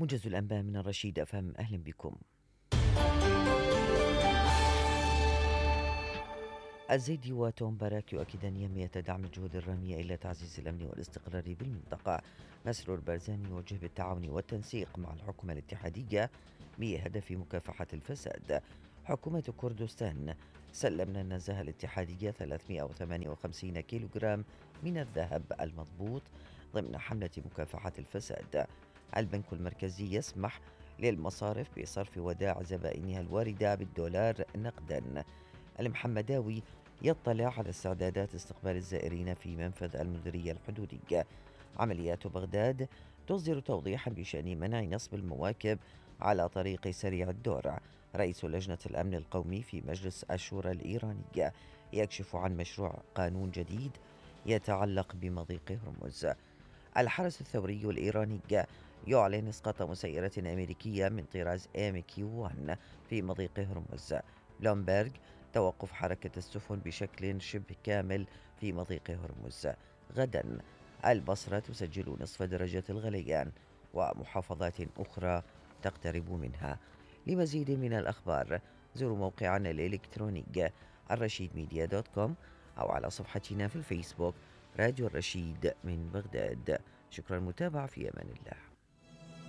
موجز الأنباء من الرشيد أفهم، أهلا بكم. الزيدي وتوم باراك يؤكدان أهمية دعم الجهود الرامية إلى تعزيز الأمن والاستقرار بالمنطقة. مسرور بارزاني يوجه بالتعاون والتنسيق مع الحكومة الاتحادية بهدف مكافحة الفساد. حكومة كردستان: سلمنا النزاهة الاتحادية 358 كيلوغرام من الذهب المضبوط ضمن حملة مكافحة الفساد. البنك المركزي يسمح للمصارف بصرف ودائع زبائنها الواردة بالدولار نقدا. المحمداوي يطلع على استعدادات استقبال الزائرين في منفذ المديرية الحدودية. عمليات بغداد تصدر توضيحا بشأن منع نصب المواكب على طريق سريع الدور. رئيس لجنة الأمن القومي في مجلس الشورى الإيراني يكشف عن مشروع قانون جديد يتعلق بمضيق هرمز. الحرس الثوري الإيراني يعلن إسقاط مسيرة أمريكية من طراز MQ-1 في مضيق هرمز. بلومبرغ: توقف حركة السفن بشكل شبه كامل في مضيق هرمز. غدا البصرة تسجل نصف درجة الغليان ومحافظات أخرى تقترب منها. لمزيد من الأخبار زوروا موقعنا الإلكتروني الرشيد أو على صفحتنا في الفيسبوك راديو الرشيد من بغداد. شكرا للمتابعة، في أمان الله.